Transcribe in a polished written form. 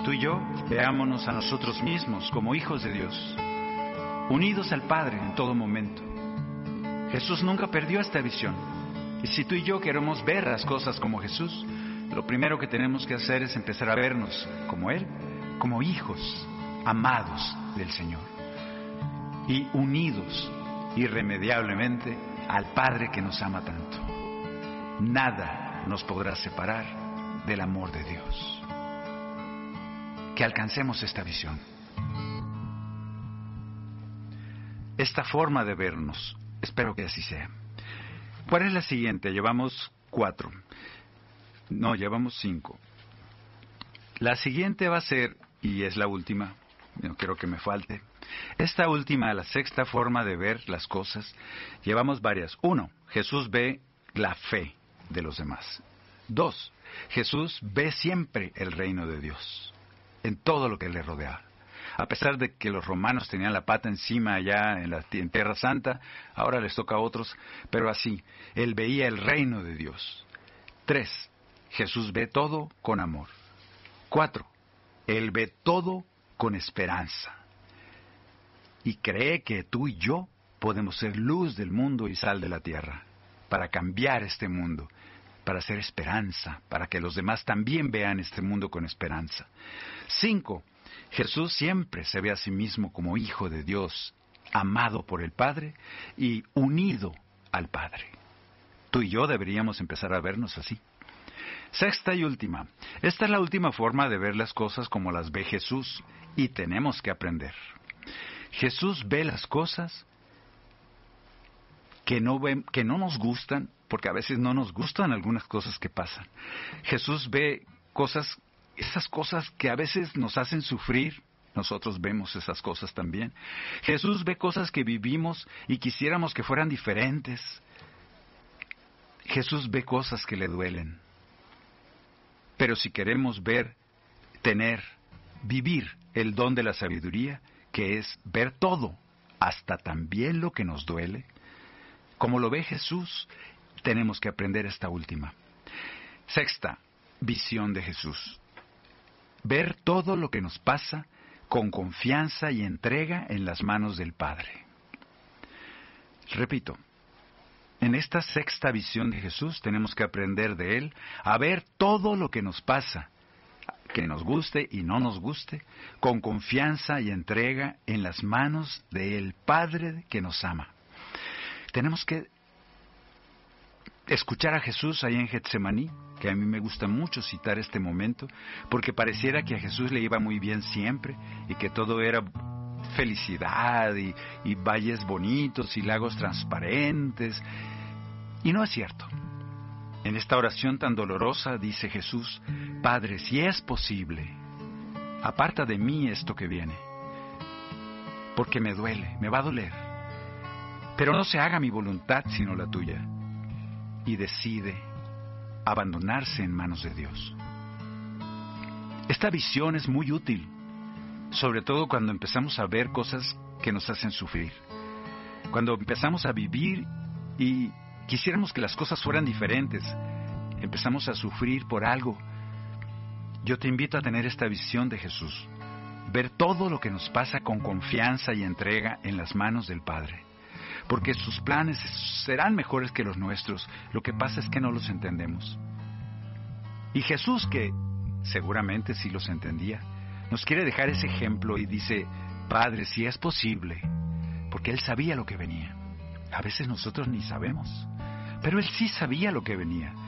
tú y yo veámonos a nosotros mismos como hijos de Dios, unidos al Padre en todo momento. Jesús nunca perdió esta visión. Y si tú y yo queremos ver las cosas como Jesús, lo primero que tenemos que hacer es empezar a vernos como Él, como hijos amados del Señor y unidos irremediablemente al Padre que nos ama tanto. Nada nos podrá separar del amor de Dios. Que alcancemos esta visión, esta forma de vernos. Espero que así sea. ¿Cuál es la siguiente? Llevamos 4. No, llevamos 5. La siguiente va a ser, y es la última, no quiero que me falte. Esta última, la sexta forma de ver las cosas, llevamos varias. 1, Jesús ve la fe de los demás. 2, Jesús ve siempre el reino de Dios en todo lo que le rodea. A pesar de que los romanos tenían la pata encima allá en Tierra Santa, ahora les toca a otros, pero así, Él veía el reino de Dios. 3, Jesús ve todo con amor. 4, Él ve todo con esperanza. Y cree que tú y yo podemos ser luz del mundo y sal de la tierra, para cambiar este mundo, para hacer esperanza, para que los demás también vean este mundo con esperanza. 5, Jesús siempre se ve a sí mismo como hijo de Dios, amado por el Padre y unido al Padre. Tú y yo deberíamos empezar a vernos así. Sexta y última. Esta es la última forma de ver las cosas como las ve Jesús, y tenemos que aprender. Jesús ve las cosas que no nos gustan, porque a veces no nos gustan algunas cosas que pasan. Jesús ve esas cosas que a veces nos hacen sufrir. Nosotros vemos esas cosas también. Jesús ve cosas que vivimos y quisiéramos que fueran diferentes. Jesús ve cosas que le duelen. Pero si queremos vivir el don de la sabiduría, que es ver todo, hasta también lo que nos duele, como lo ve Jesús, tenemos que aprender esta última. Sexta, visión de Jesús. Ver todo lo que nos pasa con confianza y entrega en las manos del Padre. Repito, en esta sexta visión de Jesús tenemos que aprender de Él a ver todo lo que nos pasa, que nos guste y no nos guste, con confianza y entrega en las manos del Padre que nos ama. Tenemos que escuchar a Jesús ahí en Getsemaní, que a mí me gusta mucho citar este momento, porque pareciera que a Jesús le iba muy bien siempre, y que todo era felicidad, y valles bonitos, y lagos transparentes, y no es cierto. En esta oración tan dolorosa dice Jesús: Padre, si es posible, aparta de mí esto que viene, porque me duele, me va a doler, pero no se haga mi voluntad sino la tuya. Y decide abandonarse en manos de Dios. Esta visión es muy útil, sobre todo cuando empezamos a ver cosas que nos hacen sufrir, cuando empezamos a vivir y quisiéramos que las cosas fueran diferentes, empezamos a sufrir por algo. Yo te invito a tener esta visión de Jesús, ver todo lo que nos pasa con confianza y entrega en las manos del Padre, porque sus planes serán mejores que los nuestros. Lo que pasa es que no los entendemos. Y Jesús, que seguramente sí los entendía, nos quiere dejar ese ejemplo y dice: Padre, si es posible, porque Él sabía lo que venía. A veces nosotros ni sabemos, pero Él sí sabía lo que venía.